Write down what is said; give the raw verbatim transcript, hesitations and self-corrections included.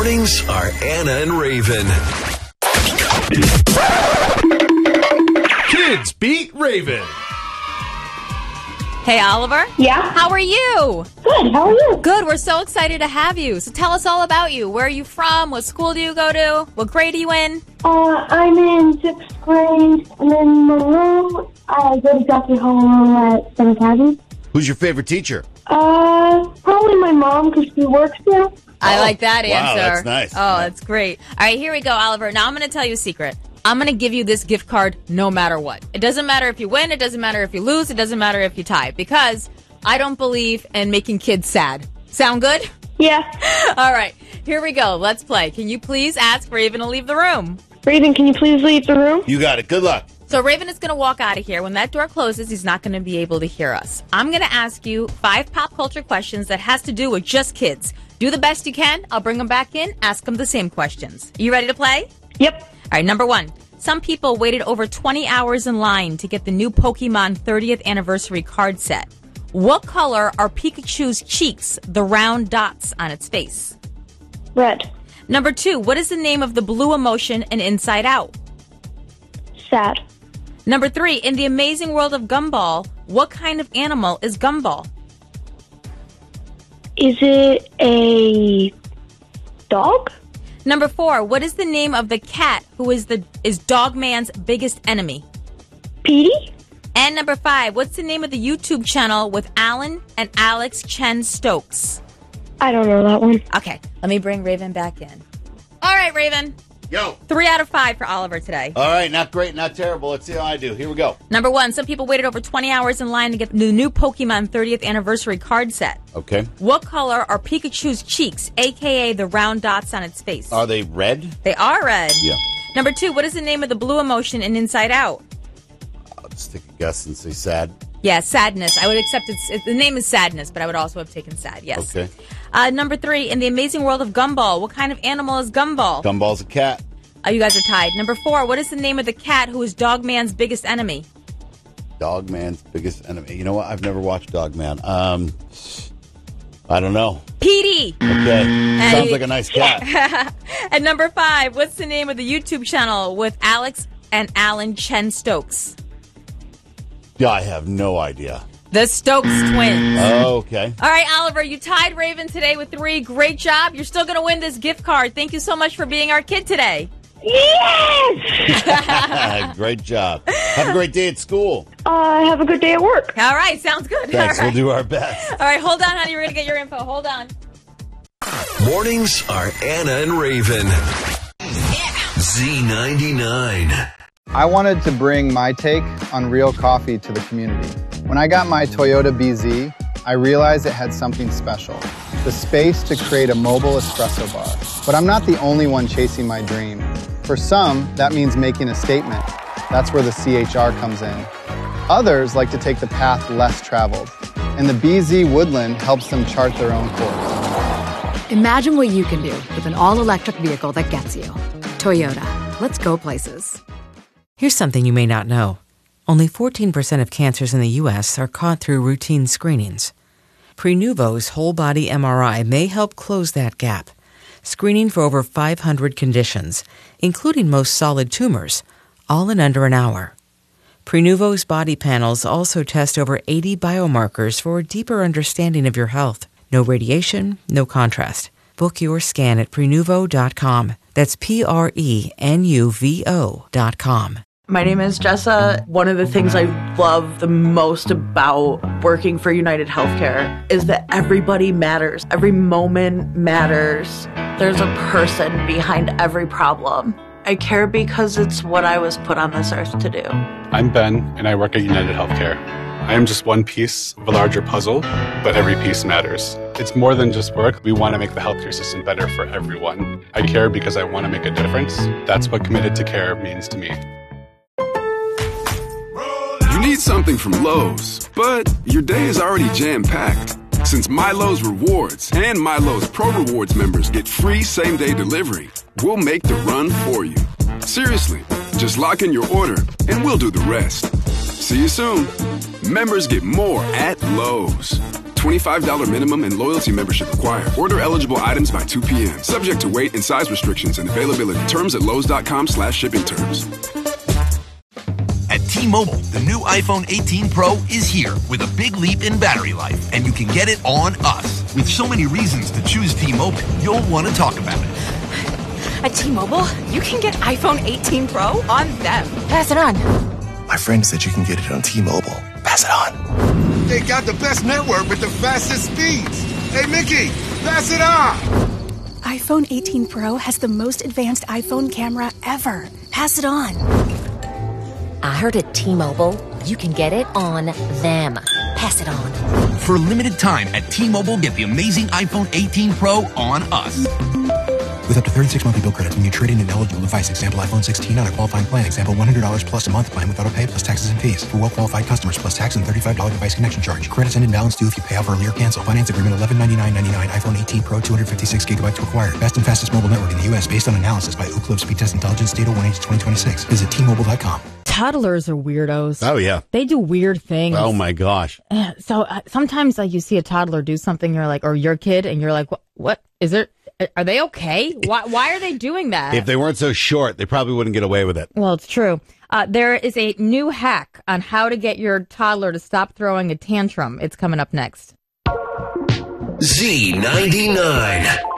Mornings are Anna and Raven. Kids beat Raven. Hey, Oliver. Yeah? How are you? Good, how are you? Good. We're so excited to have you. So tell us all about you. Where are you from? What school do you go to? What grade are you in? Uh, I'm in sixth grade. I'm in Monroe. I go to Doctor Hall at Sun Academy. Who's your favorite teacher? Uh, probably my mom, because she works there. I like that wow, answer. that's nice. Oh, that's great. All right, here we go, Oliver. Now I'm going to tell you a secret. I'm going to give you this gift card no matter what. It doesn't matter if you win. It doesn't matter if you lose. It doesn't matter if you tie. Because I don't believe in making kids sad. Sound good? Yeah. All right, here we go. Let's play. Can you please ask Raven to leave the room? Raven, can you please leave the room? You got it. Good luck. So Raven is going to walk out of here. When that door closes, he's not going to be able to hear us. I'm going to ask you five pop culture questions that has to do with just kids. Do the best you can. I'll bring them back in. Ask them the same questions. You ready to play? Yep. All right, number one. Some people waited over twenty hours in line to get the new Pokemon thirtieth anniversary card set. What color are Pikachu's cheeks, the round dots on its face? Red. Number two. What is the name of the blue emotion in Inside Out? Sad. Number three, in the amazing world of Gumball, what kind of animal is Gumball? Is it a dog? Number four, what is the name of the cat who is the is Dogman's biggest enemy? Petey? And number five, what's the name of the YouTube channel with Alan and Alex Chen Stokes? I don't know that one. Okay, let me bring Raven back in. All right, Raven. Yo. Three out of five for Oliver today. All right, not great, not terrible. Let's see how I do. Here we go. Number one, some people waited over twenty hours in line to get the new Pokemon thirtieth anniversary card set. Okay. What color are Pikachu's cheeks, a k a the round dots on its face? Are they red? They are red. Yeah. Number two, what is the name of the blue emotion in Inside Out? I'll just take a guess and say sad. Yeah, sadness. I would accept it. it. The name is sadness, but I would also have taken sad, yes. Okay. Uh, number three, in the amazing world of Gumball, what kind of animal is Gumball? Gumball's a cat. Oh, you guys are tied. Number four, what is the name of the cat who is Dogman's biggest enemy? Dogman's biggest enemy. You know what? I've never watched Dogman. Um, I don't know. Petey! Okay. Hey. Sounds like a nice cat. And number five, what's the name of the YouTube channel with Alex and Alan Chen Stokes? Yeah, I have no idea. The Stokes twins. Okay. All right, Oliver, you tied Raven today with three. Great job. You're still going to win this gift card. Thank you so much for being our kid today. Yes! Great job. Have a great day at school. Uh, have a good day at work. All right, sounds good. Thanks. All right. We'll do our best. All right, hold on, honey. We're going to get your info. Hold on. Mornings are Anna and Raven. Z ninety-nine. I wanted to bring my take on real coffee to the community. When I got my Toyota B Z, I realized it had something special, the space to create a mobile espresso bar. But I'm not the only one chasing my dream. For some, that means making a statement. That's where the C H R comes in. Others like to take the path less traveled, and the B Z Woodland helps them chart their own course. Imagine what you can do with an all-electric vehicle that gets you. Toyota. Let's go places. Here's something you may not know. Only fourteen percent of cancers in the U S are caught through routine screenings. Prenuvo's whole-body M R I may help close that gap, screening for over five hundred conditions, including most solid tumors, all in under an hour. Prenuvo's body panels also test over eighty biomarkers for a deeper understanding of your health. No radiation, no contrast. Book your scan at Prenuvo dot com. That's P R E N U V O dot com. My name is Jessa. One of the things I love the most about working for United Healthcare is that everybody matters. Every moment matters. There's a person behind every problem. I care because it's what I was put on this earth to do. I'm Ben, and I work at United Healthcare. I am just one piece of a larger puzzle, but every piece matters. It's more than just work. We want to make the healthcare system better for everyone. I care because I want to make a difference. That's what Committed to Care means to me. You need something from Lowe's, but your day is already jam-packed. Since Milo's Rewards and Milo's Pro Rewards members get free same-day delivery, we'll make the run for you. Seriously, just lock in your order and we'll do the rest. See you soon. Members get more at Lowe's. twenty-five dollars minimum and loyalty membership required. Order eligible items by two p.m. Subject to weight and size restrictions and availability. Terms at Lowe's.com slash shipping terms. At T-Mobile, the new iPhone eighteen Pro is here with a big leap in battery life, and you can get it on us. With so many reasons to choose T-Mobile, you'll want to talk about it. At T-Mobile, you can get iPhone eighteen Pro on them. Pass it on. My friend said you can get it on T-Mobile. Pass it on. They got the best network with the fastest speeds. Hey, Mickey, pass it on. iPhone eighteen Pro has the most advanced iPhone camera ever. Pass it on. I heard at T-Mobile, you can get it on them. Pass it on. For a limited time at T-Mobile, get the amazing iPhone eighteen Pro on us. With up to thirty-six monthly bill credits when you trade in an eligible device. Example, iPhone sixteen on a qualifying plan. Example, one hundred dollars plus a month plan with auto pay plus taxes and fees. For well-qualified customers, plus tax and thirty-five dollars device connection charge. Credits end in balance due if you pay off early or cancel. Finance agreement eleven ninety-nine ninety-nine. iPhone eighteen Pro, two hundred fifty-six gigabytes required. Best and fastest mobile network in the U S based on analysis by Ookla Speed Test Intelligence. Data one H twenty twenty-six. Visit T Mobile dot com. Toddlers are weirdos. Oh, yeah. They do weird things. Oh, my gosh. So uh, sometimes like you see a toddler do something, you're like, or your kid, and you're like, what, what is there? Are they okay? Why, why are they doing that? If they weren't so short, they probably wouldn't get away with it. Well, it's true. Uh, there is a new hack on how to get your toddler to stop throwing a tantrum. It's coming up next. Z ninety-nine.